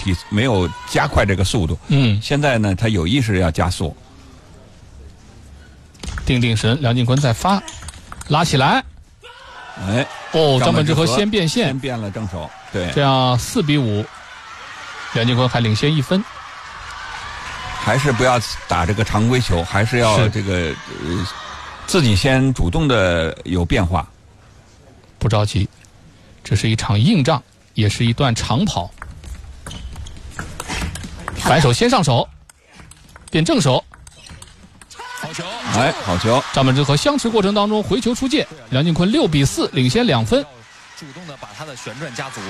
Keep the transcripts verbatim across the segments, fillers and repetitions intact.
提没有加快这个速度。 嗯， 现在呢，他有意识要加速。 定定神，梁靖昆再发，拉起来。 哎， 哦，张本智和先变线， 先变了正手，对， 这样四比五，梁靖昆还领先一分。 还是不要打这个常规球，还是要这个呃自己先主动的有变化。 不着急，这是一场硬仗，也是一段长跑。反手先上手，变正手。好球！ 哎，好球！ 张本智和相持过程当中回球出界，梁靖昆六比四领先两分。 主动的把他的旋转加足。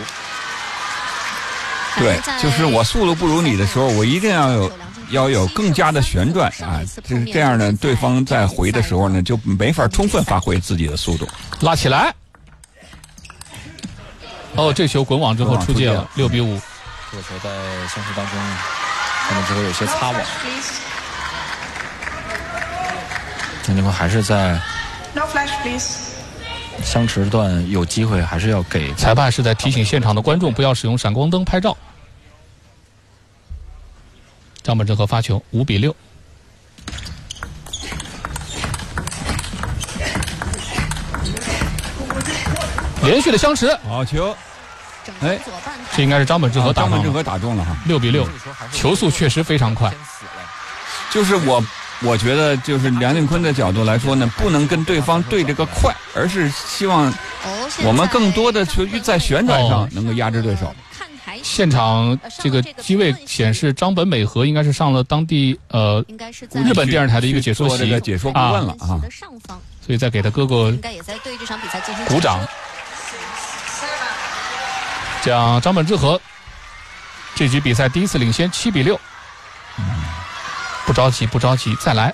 对，就是我速度不如你的时候，我一定要有要有更加的旋转啊！就是这样呢，对方在回的时候呢，就没法充分发挥自己的速度。 拉起来。哦，这球滚网之后出界了，六比五。 这个球在相持当中，张本智和有些擦网。梁靖昆还是在相持段有机会，还是要给。 裁判是在提醒现场的观众不要使用闪光灯拍照。张本智和发球，五比六。连续的相持， 好球！哎， 这应该是张本智和打中了。 张本智和打中了哈， 六比六，球速确实非常快。 就是我，我觉得就是梁靖昆的角度来说呢，不能跟对方对这个快，而是希望我们更多的球在旋转上能够压制对手。 现场这个机位显示，张本美和应该是上了当地呃日本电视台的一个解说席， 这个解说顾问了啊， 所以再给他哥哥鼓掌。这样，张本智和这局比赛第一次领先七比六。嗯，不着急，不着急，再来。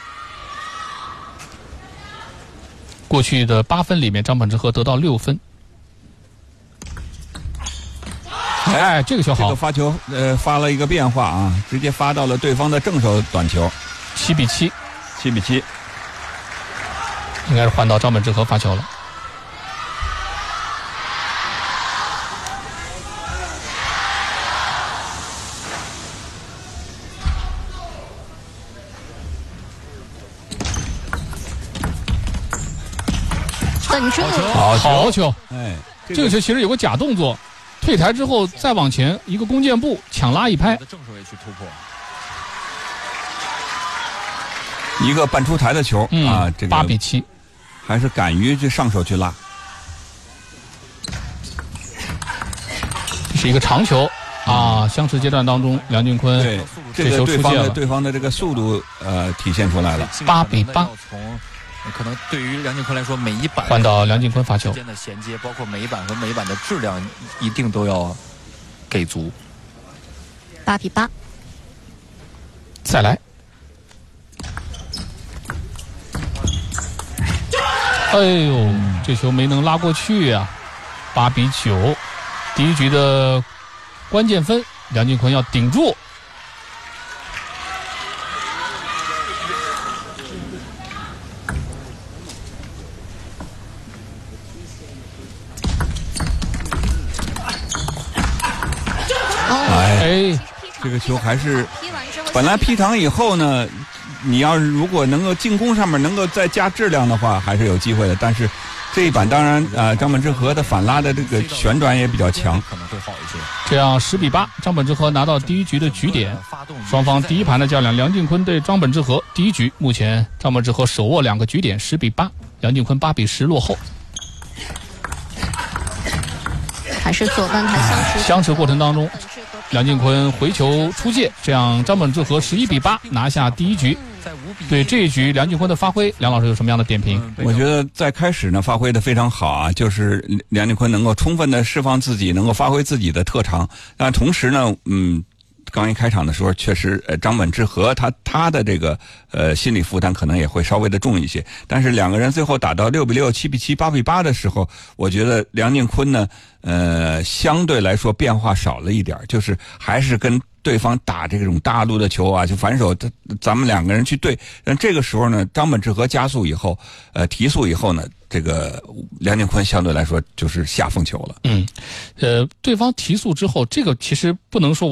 过去的八分里面，张本智和得到六分。哎，这个球好， 这个发球呃发了一个变化啊，直接发到了对方的正手短球， 七比七， 七比七， 应该是换到张本智和发球了。 本球， 好球，好球！ 哎， 这个球其实有个假动作。退台之后再往前一个弓箭步抢拉一拍， 正手也去突破， 一个半出台的球、嗯、啊，这个八比七， 还是敢于去上手去拉。 这是一个长球啊，相持阶段当中，梁靖昆对这个对方的对方的这个速度呃体现出来了， 八比八。 可能对于梁靖昆来说，每一板换到梁靖昆发球之间的衔接，包括每一板和每一板的质量，一定都要给足。 八比八， 再来。哎呦，这球没能拉过去呀、啊，八比九。第一局的关键分，梁靖昆要顶住。 哎，这个球还是本来劈长以后呢，你要是如果能够进攻上面能够再加质量的话，还是有机会的。但是这一板当然啊、呃，张本智和的反拉的这个旋转也比较强， 可能会好一些。 这样十比八，张本智和拿到第一局的局点。双方第一盘的较量，梁靖昆对张本智和。第一局目前张本智和手握两个局点，十比八，梁靖昆八比十落后。 还是左半台相持相持过程当中，梁靖昆回球出界，这样张本智和十一比八拿下第一局。对这一局梁靖昆的发挥，梁老师有什么样的点评？ 我觉得在开始呢发挥的非常好啊，就是梁靖昆能够充分的释放自己，能够发挥自己的特长。但同时呢，嗯。刚一开场的时候，确实，呃，张本智和他他的这个呃心理负担可能也会稍微的重一些。但是两个人最后打到六比六、七比七、八比八的时候，我觉得梁靖昆呢，呃，相对来说变化少了一点，就是还是跟对方打这种大路的球啊，就反手，咱们两个人去对。但这个时候呢，张本智和加速以后，呃，提速以后呢，这个梁靖昆相对来说就是下风球了。 嗯，呃，对方提速之后，这个其实不能说。